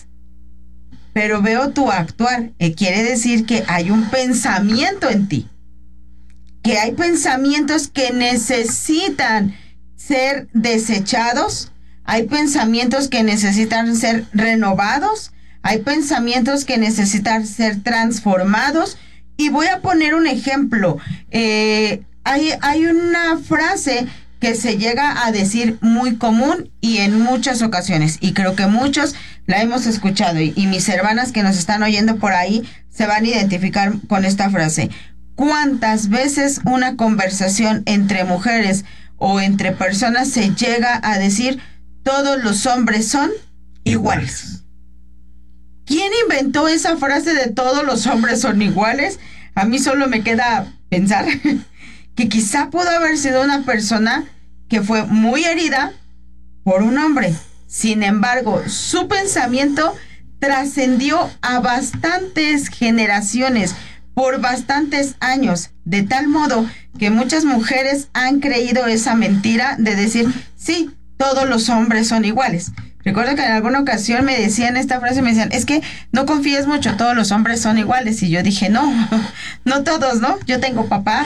pero veo tu actuar. Eh, quiere decir que hay un pensamiento en ti, que hay pensamientos que necesitan ser desechados, hay pensamientos que necesitan ser renovados, hay pensamientos que necesitan ser transformados. Y voy a poner un ejemplo. Eh, hay, hay una frase que se llega a decir muy común y en muchas ocasiones, y creo que muchos la hemos escuchado, y, y mis hermanas que nos están oyendo por ahí se van a identificar con esta frase. ¿Cuántas veces una conversación entre mujeres o entre personas se llega a decir todos los hombres son iguales? ¿Quién inventó esa frase de todos los hombres son iguales? A mí solo me queda pensar que quizá pudo haber sido una persona que fue muy herida por un hombre. Sin embargo, su pensamiento trascendió a bastantes generaciones, por bastantes años, de tal modo que muchas mujeres han creído esa mentira de decir, sí, todos los hombres son iguales. Recuerdo que en alguna ocasión me decían esta frase, me decían, es que no confíes mucho, todos los hombres son iguales. Y yo dije, no, no todos, ¿no? Yo tengo papá,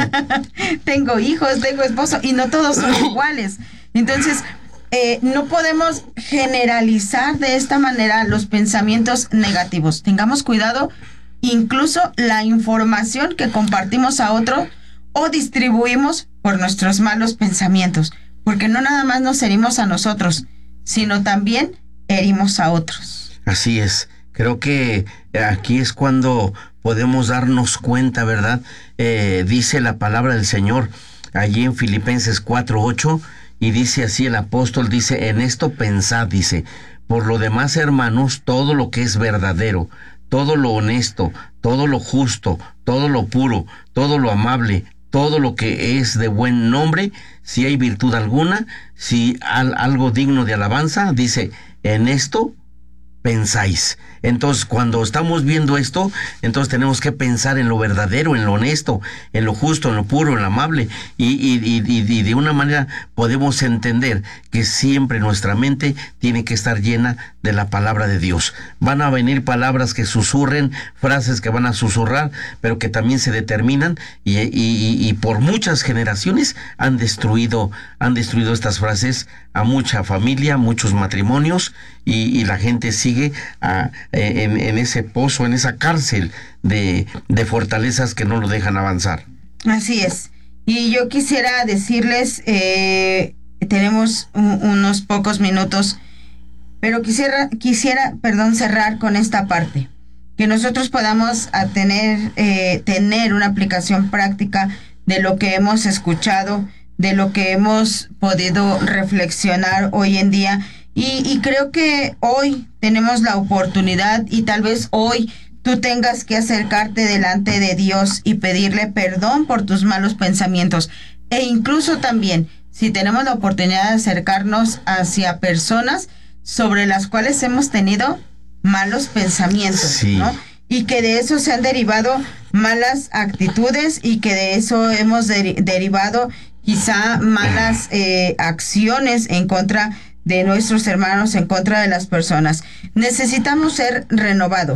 tengo hijos, tengo esposo, y no todos son iguales. Entonces, eh, no podemos generalizar de esta manera los pensamientos negativos. Tengamos cuidado, incluso la información que compartimos a otro o distribuimos por nuestros malos pensamientos, porque no nada más nos herimos a nosotros, sino también herimos a otros. Así es. Creo que aquí es cuando podemos darnos cuenta, ¿verdad? Eh, dice la palabra del Señor allí en Filipenses cuatro ocho, y dice así el apóstol, dice, en esto pensad, dice, por lo demás, hermanos, todo lo que es verdadero, todo lo honesto, todo lo justo, todo lo puro, todo lo amable, todo lo que es de buen nombre, si hay virtud alguna, si hay algo digno de alabanza, dice, en esto pensáis. Entonces, cuando estamos viendo esto, entonces tenemos que pensar en lo verdadero, en lo honesto, en lo justo, en lo puro, en lo amable, y, y, y, y de una manera podemos entender que siempre nuestra mente tiene que estar llena de la palabra de Dios. Van a venir palabras que susurren, frases que van a susurrar, pero que también se determinan, y, y, y, y por muchas generaciones han destruido, han destruido estas frases a mucha familia, muchos matrimonios, y, y la gente sigue a En, en ese pozo, en esa cárcel de, de fortalezas que no lo dejan avanzar. Así es. Y yo quisiera decirles, eh, tenemos un, unos pocos minutos, pero quisiera, quisiera, perdón, cerrar con esta parte, que nosotros podamos a tener, eh, tener una aplicación práctica de lo que hemos escuchado, de lo que hemos podido reflexionar hoy en día. Y, y creo que hoy tenemos la oportunidad, y tal vez hoy tú tengas que acercarte delante de Dios y pedirle perdón por tus malos pensamientos. E incluso también, si tenemos la oportunidad de acercarnos hacia personas sobre las cuales hemos tenido malos pensamientos, sí, ¿no? Y que de eso se han derivado malas actitudes, y que de eso hemos de- derivado quizá malas eh, acciones en contra de nuestros hermanos, en contra de las personas. Necesitamos ser renovados,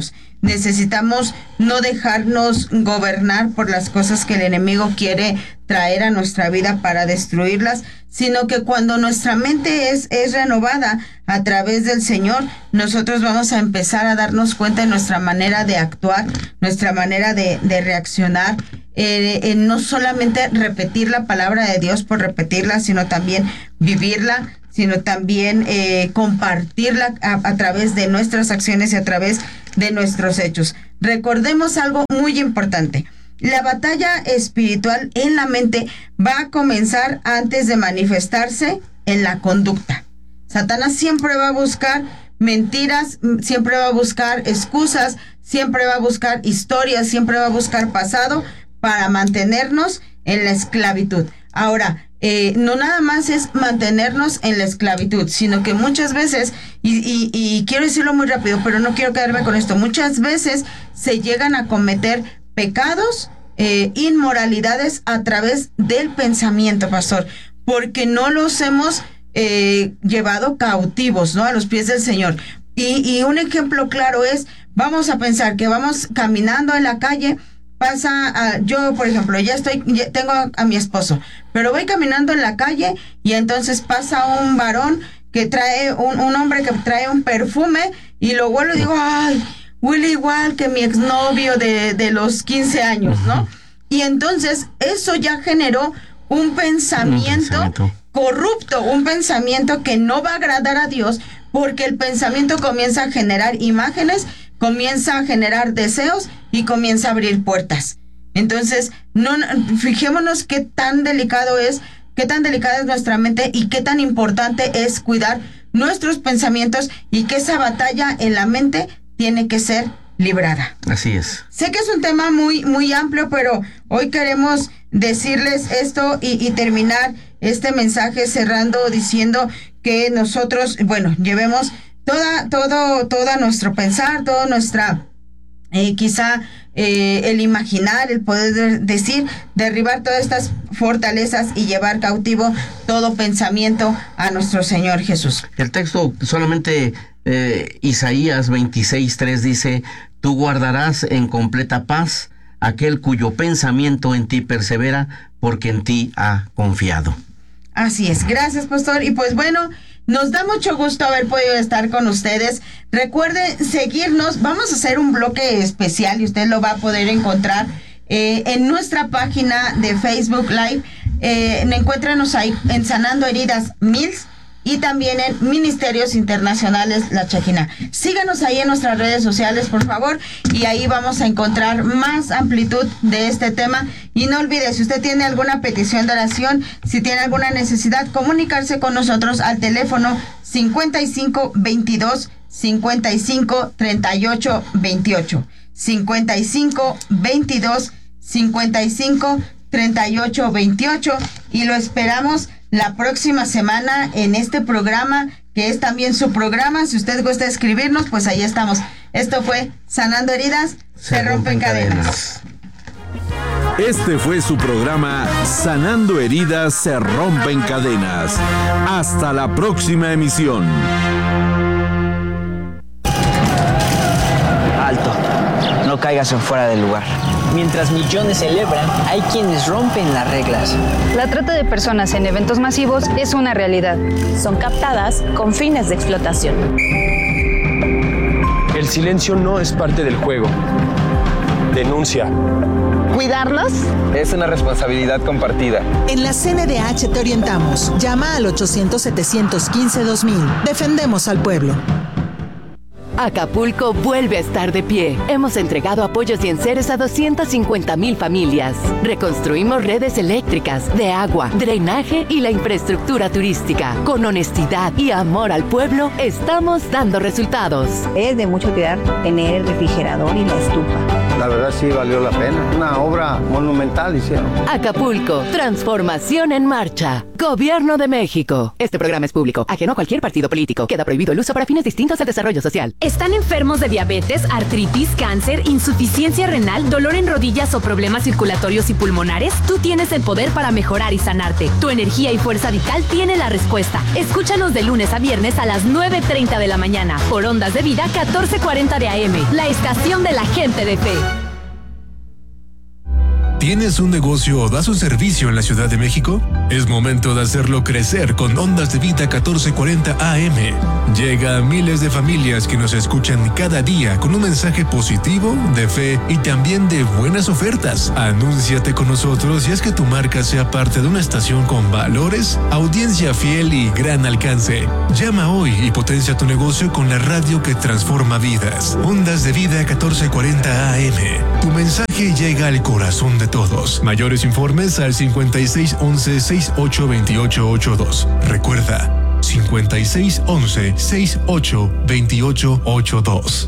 necesitamos no dejarnos gobernar por las cosas que el enemigo quiere traer a nuestra vida para destruirlas, sino que cuando nuestra mente es, es renovada a través del Señor, nosotros vamos a empezar a darnos cuenta de nuestra manera de actuar, nuestra manera de, de reaccionar, eh, eh, no solamente repetir la palabra de Dios por repetirla, sino también vivirla, sino también eh, compartirla a, a través de nuestras acciones y a través de nuestros hechos. Recordemos algo muy importante. La batalla espiritual en la mente va a comenzar antes de manifestarse en la conducta. Satanás siempre va a buscar mentiras, siempre va a buscar excusas, siempre va a buscar historias, siempre va a buscar pasado para mantenernos en la esclavitud. Ahora, eh, no nada más es mantenernos en la esclavitud, sino que muchas veces, y, y, y quiero decirlo muy rápido, pero no quiero quedarme con esto, muchas veces se llegan a cometer pecados, eh, inmoralidades a través del pensamiento, pastor, porque no los hemos eh, llevado cautivos, ¿no? A los pies del Señor. Y, y un ejemplo claro es, vamos a pensar que vamos caminando en la calle, pasa, a, yo por ejemplo, ya estoy, ya tengo a, a mi esposo, pero voy caminando en la calle y entonces pasa un varón que trae, un, un hombre que trae un perfume y lo vuelvo y digo, ay, huele igual que mi exnovio de, de los quince años, ¿no? Y entonces eso ya generó un pensamiento, un pensamiento corrupto, un pensamiento que no va a agradar a Dios, porque el pensamiento comienza a generar imágenes, comienza a generar deseos y comienza a abrir puertas. Entonces, no, fijémonos qué tan delicado es, qué tan delicada es nuestra mente y qué tan importante es cuidar nuestros pensamientos y que esa batalla en la mente tiene que ser librada. Así es. Sé que es un tema muy, muy amplio, pero hoy queremos decirles esto y, y terminar este mensaje cerrando diciendo que nosotros, bueno, llevemos toda, todo, todo nuestro pensar, toda nuestra, eh, quizá eh, el imaginar, el poder de decir, derribar todas estas fortalezas y llevar cautivo todo pensamiento a nuestro Señor Jesús. El texto solamente eh, Isaías veintiséis tres dice, tú guardarás en completa paz aquel cuyo pensamiento en ti persevera, porque en ti ha confiado. Así es, gracias, pastor. Y pues bueno, nos da mucho gusto haber podido estar con ustedes. Recuerden seguirnos, vamos a hacer un bloque especial y usted lo va a poder encontrar eh, en nuestra página de Facebook Live. Eh, encuéntranos ahí en Sanando Heridas Mills y también en Ministerios Internacionales La Chajina. Síganos ahí en nuestras redes sociales, por favor, y ahí vamos a encontrar más amplitud de este tema. Y no olvide, si usted tiene alguna petición de oración, si tiene alguna necesidad, comunicarse con nosotros al teléfono cincuenta y cinco veintidós cincuenta y cinco treinta y ocho veintiocho. cincuenta y cinco veintidós cincuenta y cinco treinta y ocho veintiocho, y lo esperamos la próxima semana en este programa, que es también su programa. Si usted gusta escribirnos, pues ahí estamos. Esto fue Sanando Heridas, se, se rompen cadenas. Este fue su programa Sanando Heridas, se rompen cadenas. Hasta la próxima emisión. Alto, no caigas en fuera del lugar. Mientras millones celebran, hay quienes rompen las reglas. La trata de personas en eventos masivos es una realidad. Son captadas con fines de explotación. El silencio no es parte del juego. Denuncia. ¿Cuidarlos? Es una responsabilidad compartida. En la C N D H te orientamos. Llama al ochocientos setecientos quince dos mil. Defendemos al pueblo. Acapulco vuelve a estar de pie. Hemos entregado apoyos y enseres a doscientas cincuenta mil familias. Reconstruimos redes eléctricas, de agua, drenaje y la infraestructura turística. Con honestidad y amor al pueblo, estamos dando resultados. Es de mucho cuidar tener el refrigerador y la estufa. la verdad sí valió la pena. Una obra monumental hicieron. Acapulco, transformación en marcha. Gobierno de México. Este programa es público, ajeno a cualquier partido político. Queda prohibido el uso para fines distintos al desarrollo social. ¿Están enfermos de diabetes, artritis, cáncer, insuficiencia renal, dolor en rodillas o problemas circulatorios y pulmonares? Tú tienes el poder para mejorar y sanarte. Tu energía y fuerza vital tiene la respuesta. Escúchanos de lunes a viernes a las nueve treinta de la mañana por Ondas de Vida catorce cuarenta de A M, la estación de la gente de fe. ¿Tienes un negocio o das un servicio en la Ciudad de México? Es momento de hacerlo crecer con Ondas de Vida catorce cuarenta A M. Llega a miles de familias que nos escuchan cada día con un mensaje positivo, de fe y también de buenas ofertas. Anúnciate con nosotros y haz que tu marca sea parte de una estación con valores, audiencia fiel y gran alcance. Llama hoy y potencia tu negocio con la radio que transforma vidas. Ondas de Vida catorce cuarenta A M. Tu mensaje llega al corazón de todos. Mayores informes al cincuenta y seis once sesenta y ocho veintiocho ochenta y dos. Recuerda, cincuenta y seis once sesenta y ocho veintiocho ochenta y dos.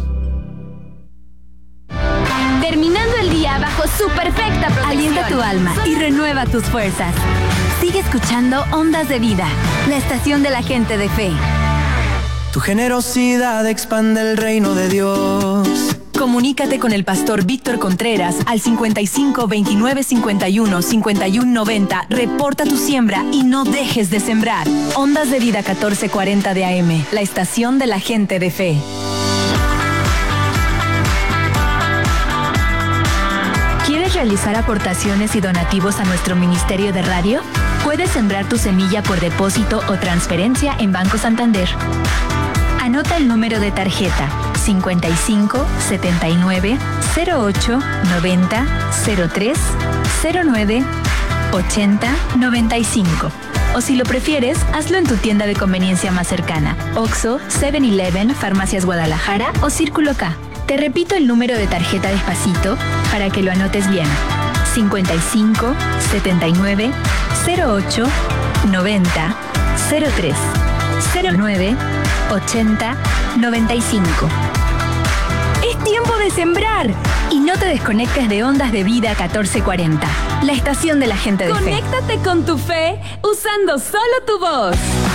Terminando el día bajo su perfecta protección. Alienta tu alma y renueva tus fuerzas. Sigue escuchando Ondas de Vida, la estación de la gente de fe. Tu generosidad expande el reino de Dios. Comunícate con el pastor Víctor Contreras al cincuenta y cinco veintinueve cincuenta y uno cincuenta y uno noventa. Reporta tu siembra y no dejes de sembrar. Ondas de Vida catorce cuarenta de A M, la estación de la gente de fe. ¿Quieres realizar aportaciones y donativos a nuestro ministerio de radio? Puedes sembrar tu semilla por depósito o transferencia en Banco Santander. Anota el número de tarjeta cincuenta y cinco setenta y nueve cero ocho noventa cero tres cero nueve ochenta noventa y cinco. O si lo prefieres, hazlo en tu tienda de conveniencia más cercana: Oxxo, seven eleven, Farmacias Guadalajara o Círculo K. Te repito el número de tarjeta despacito para que lo anotes bien: cincuenta y cinco setenta y nueve cero ocho noventa cero tres cero nueve ochenta noventa y cinco. ¡Es tiempo de sembrar! Y no te desconectes de Ondas de Vida catorce cuarenta, la estación de la gente de fe. Conéctate con tu fe usando solo tu voz.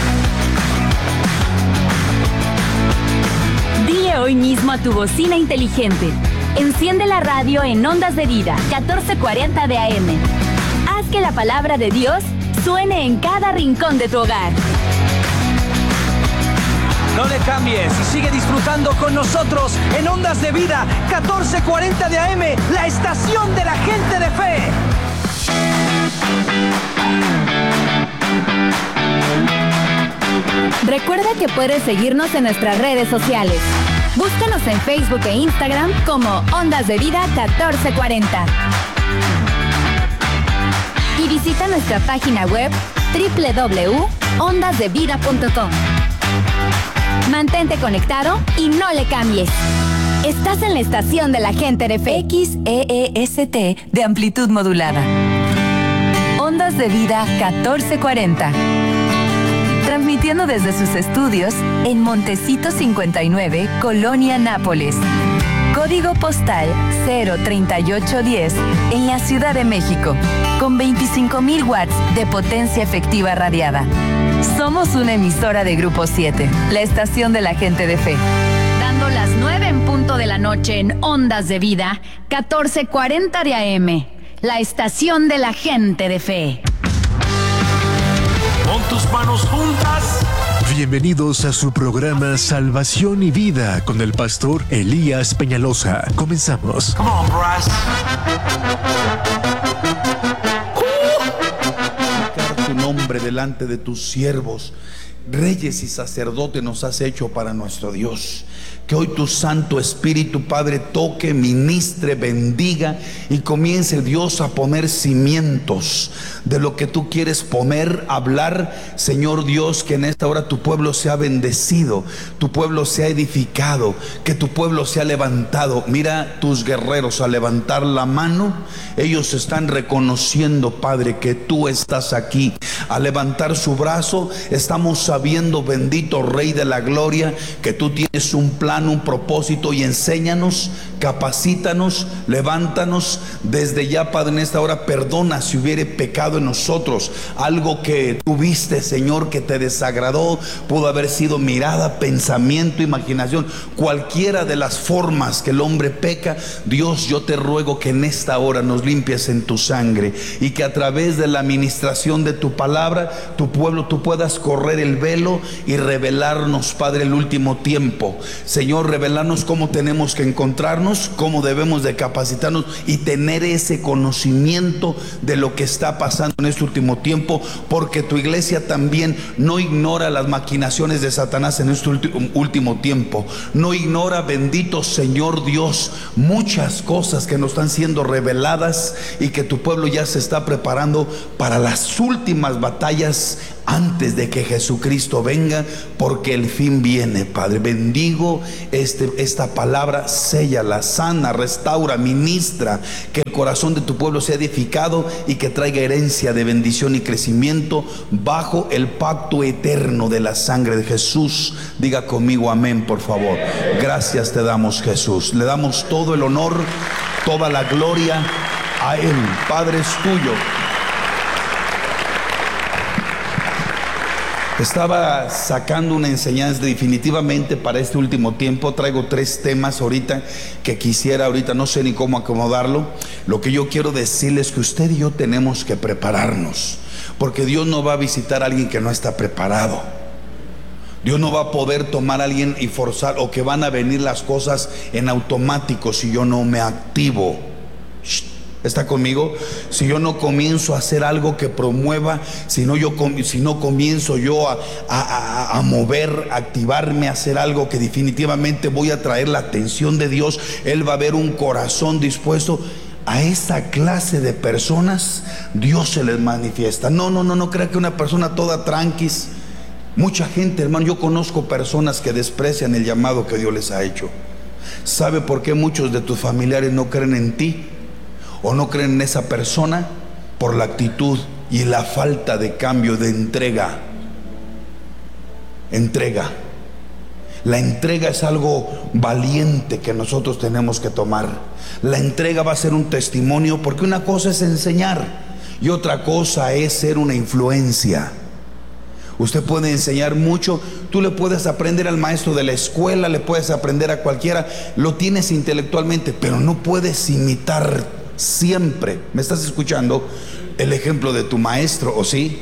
Dile hoy mismo a tu bocina inteligente: enciende la radio en Ondas de Vida catorce cuarenta de A M. Haz que la palabra de Dios suene en cada rincón de tu hogar. No le cambies y sigue disfrutando con nosotros en Ondas de Vida catorce cuarenta de A M, la estación de la gente de fe. Recuerda que puedes seguirnos en nuestras redes sociales. Búscanos en Facebook e Instagram como Ondas de Vida catorce cuarenta. Y visita nuestra página web doble u doble u doble u punto ondas de vida punto com. Mantente conectado y no le cambies. Estás en la estación de la gente de fe. X E E S T de amplitud modulada. Ondas de Vida catorce cuarenta. Transmitiendo desde sus estudios en Montecito cincuenta y nueve, Colonia Nápoles. Código postal cero treinta y ocho diez en la Ciudad de México, con veinticinco mil watts de potencia efectiva radiada. Somos una emisora de Grupo siete, la estación de la gente de fe. Dando las nueve en punto de la noche en Ondas de Vida catorce cuarenta de A M, la estación de la gente de fe. Pon tus manos juntas. Bienvenidos a su programa Salvación y Vida con el pastor Elías Peñalosa. Comenzamos. Come on, brass. Tu nombre delante de tus siervos, reyes y sacerdotes nos has hecho para nuestro Dios. Que hoy tu Santo Espíritu, Padre, toque, ministre, bendiga y comience, Dios, a poner cimientos de lo que tú quieres poner, hablar, Señor Dios, que en esta hora tu pueblo sea bendecido, tu pueblo sea edificado, que tu pueblo sea levantado. Mira tus guerreros a levantar la mano, ellos están reconociendo, Padre, que tú estás aquí. A levantar su brazo, estamos sabiendo, bendito Rey de la Gloria, que tú tienes un plan plan, un propósito, y enséñanos, capacítanos, levántanos desde ya, Padre, en esta hora. Perdona si hubiere pecado en nosotros, algo que tuviste, Señor, que te desagradó. Pudo haber sido mirada, pensamiento, imaginación, cualquiera de las formas que el hombre peca. Dios, yo te ruego que en esta hora nos limpies en tu sangre, y que a través de la administración de tu palabra, tu pueblo, tú puedas correr el velo y revelarnos, Padre, el último tiempo. Señor, revelarnos cómo tenemos que encontrarnos, cómo debemos de capacitarnos y tener ese conocimiento de lo que está pasando en este último tiempo, porque tu iglesia también no ignora las maquinaciones de Satanás en este último tiempo. No ignora, bendito Señor Dios, muchas cosas que nos están siendo reveladas, y que tu pueblo ya se está preparando para las últimas batallas antes de que Jesucristo venga, porque el fin viene. Padre, bendigo este, esta palabra, séllala, sana, restaura, ministra, que el corazón de tu pueblo sea edificado y que traiga herencia de bendición y crecimiento bajo el pacto eterno de la sangre de Jesús. Diga conmigo amén, por favor. Gracias te damos, Jesús. Le damos todo el honor, toda la gloria a Él. Padre, es tuyo. Estaba sacando una enseñanza definitivamente para este último tiempo. Traigo tres temas ahorita que quisiera, ahorita no sé ni cómo acomodarlo. Lo que yo quiero decirles es que usted y yo tenemos que prepararnos, porque Dios no va a visitar a alguien que no está preparado. Dios no va a poder tomar a alguien y forzar, o que van a venir las cosas en automático si yo no me activo. ¿Está conmigo? Si yo no comienzo a hacer algo que promueva, si no, yo, si no comienzo yo a, a, a mover, a activarme, a hacer algo que definitivamente voy a traer la atención de Dios, Él va a ver un corazón dispuesto. A esa clase de personas Dios se les manifiesta. No, no, no, no crea que una persona toda tranquis. Mucha gente, hermano, yo conozco personas que desprecian el llamado que Dios les ha hecho. ¿Sabe por qué muchos de tus familiares no creen en ti o no creen en esa persona? Por la actitud y la falta de cambio, de entrega. Entrega. La entrega es algo valiente que nosotros tenemos que tomar. La entrega va a ser un testimonio, porque una cosa es enseñar y otra cosa es ser una influencia. Usted puede enseñar mucho, tú le puedes aprender al maestro de la escuela, le puedes aprender a cualquiera, lo tienes intelectualmente, pero no puedes imitar siempre. ¿Me estás escuchando? El ejemplo de tu maestro, ¿o sí?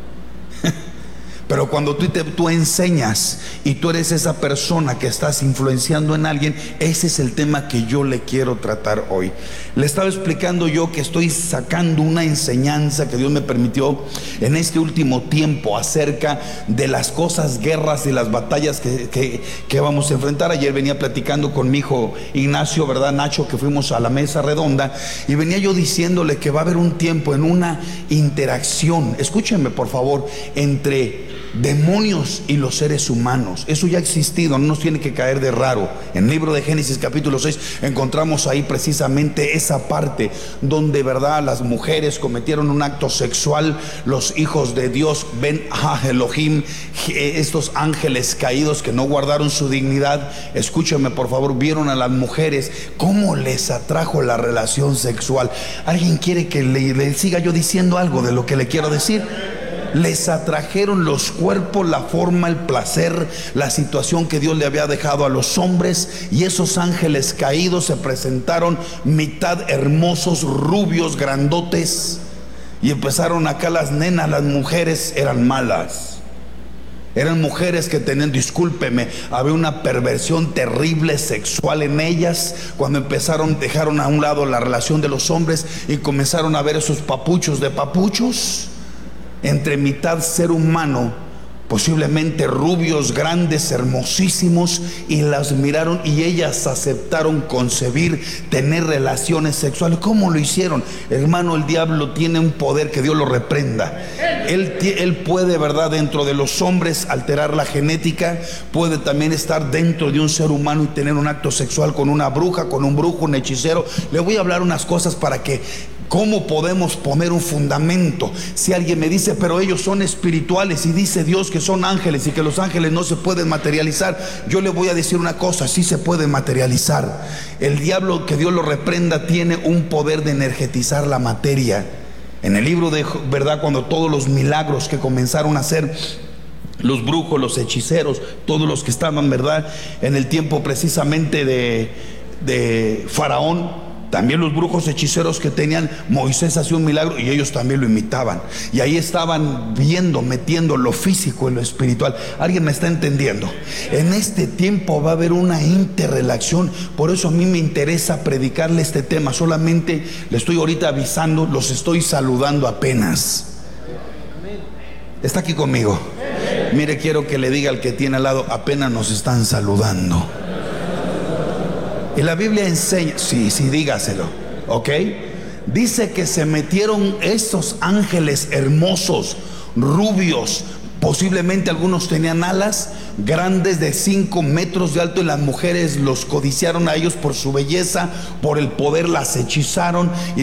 Pero cuando tú, te, tú enseñas y tú eres esa persona que estás influenciando en alguien, ese es el tema que yo le quiero tratar hoy. Le estaba explicando yo que estoy sacando una enseñanza que Dios me permitió en este último tiempo acerca de las cosas, guerras y las batallas que, que, que vamos a enfrentar. Ayer venía platicando con mi hijo Ignacio, ¿verdad, Nacho? Que fuimos a la mesa redonda y venía yo diciéndole que va a haber un tiempo en una interacción, escúchenme por favor, entre demonios y los seres humanos. Eso ya ha existido, no nos tiene que caer de raro. En el libro de Génesis capítulo seis encontramos ahí precisamente esa parte donde, verdad, las mujeres cometieron un acto sexual. Los hijos de Dios, Ben a Elohim, estos ángeles caídos que no guardaron su dignidad, escúchame por favor, vieron a las mujeres cómo les atrajo la relación sexual. ¿Alguien quiere que le, le siga yo diciendo algo de lo que le quiero decir? Les atrajeron los cuerpos, la forma, el placer, la situación que Dios le había dejado a los hombres, y esos ángeles caídos se presentaron mitad hermosos, rubios, grandotes, y empezaron acá las nenas, las mujeres eran malas. Eran mujeres que tenían, discúlpeme, había una perversión terrible sexual en ellas. Cuando empezaron, dejaron a un lado la relación de los hombres y comenzaron a ver esos papuchos de papuchos, entre mitad ser humano, posiblemente rubios, grandes, hermosísimos, y las miraron y ellas aceptaron concebir, tener relaciones sexuales. ¿Cómo lo hicieron? Hermano, el diablo tiene un poder, que Dios lo reprenda. Él, él puede, verdad, dentro de los hombres alterar la genética, puede también estar dentro de un ser humano y tener un acto sexual con una bruja, con un brujo, un hechicero. Le voy a hablar unas cosas para que ¿Cómo podemos poner un fundamento? Si alguien me dice, pero ellos son espirituales y dice Dios que son ángeles y que los ángeles no se pueden materializar, yo le voy a decir una cosa, sí se pueden materializar. El diablo, que Dios lo reprenda, tiene un poder de energetizar la materia. En el libro de, ¿verdad?, cuando todos los milagros que comenzaron a hacer los brujos, los hechiceros, todos los que estaban, ¿verdad?, en el tiempo precisamente de, de Faraón, también los brujos hechiceros que tenían, Moisés hacía un milagro y ellos también lo imitaban. Y ahí estaban viendo, metiendo lo físico en lo espiritual. ¿Alguien me está entendiendo? En este tiempo va a haber una interrelación. Por eso a mí me interesa predicarle este tema. Solamente le estoy ahorita avisando, los estoy saludando apenas. ¿Está aquí conmigo? Mire, quiero que le diga al que tiene al lado, apenas nos están saludando. Y la Biblia enseña, sí, sí, dígaselo, ¿ok? Dice que se metieron esos ángeles hermosos, rubios, posiblemente algunos tenían alas grandes de cinco metros de alto, y las mujeres los codiciaron a ellos por su belleza, por el poder, las hechizaron. Y